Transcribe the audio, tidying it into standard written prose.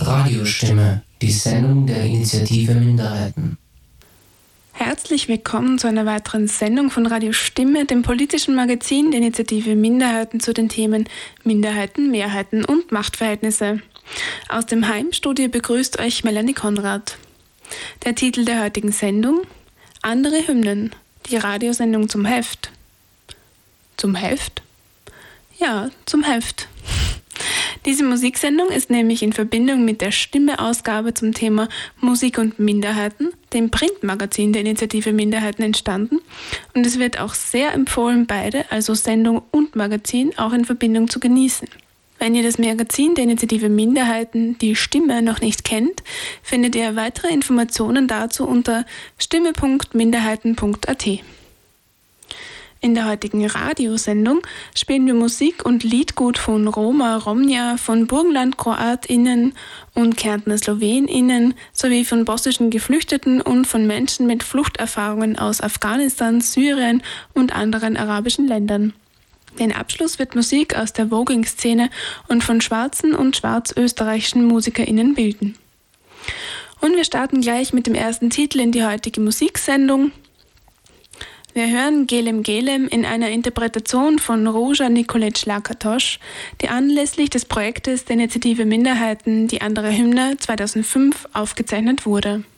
Radiostimme, die Sendung der Initiative Minderheiten. Herzlich willkommen zu einer weiteren Sendung von Radio Stimme, dem politischen Magazin der Initiative Minderheiten zu den Themen Minderheiten, Mehrheiten und Machtverhältnisse. Aus dem Heimstudio begrüßt euch Melanie Konrad. Der Titel der heutigen Sendung: Andere Hymnen, die Radiosendung zum Heft. Zum Heft? Ja, zum Heft. Diese Musiksendung ist nämlich in Verbindung mit der Stimme-Ausgabe zum Thema Musik und Minderheiten, dem Printmagazin der Initiative Minderheiten, entstanden, und es wird auch sehr empfohlen, beide, also Sendung und Magazin, auch in Verbindung zu genießen. Wenn ihr das Magazin der Initiative Minderheiten, die Stimme, noch nicht kennt, findet ihr weitere Informationen dazu unter stimme.minderheiten.at. In der heutigen Radiosendung spielen wir Musik und Liedgut von Roma Romnia, von Burgenland-KroatInnen und Kärntner SlowenInnen sowie von bosnischen Geflüchteten und von Menschen mit Fluchterfahrungen aus Afghanistan, Syrien und anderen arabischen Ländern. Den Abschluss wird Musik aus der Voging-Szene und von schwarzen und schwarzösterreichischen MusikerInnen bilden. Und wir starten gleich mit dem ersten Titel in die heutige Musiksendung. Wir hören Gelem Gelem in einer Interpretation von Ruja Nicolec Lakatosh, die anlässlich des Projektes der Initiative Minderheiten, die andere Hymne 2005 aufgezeichnet wurde.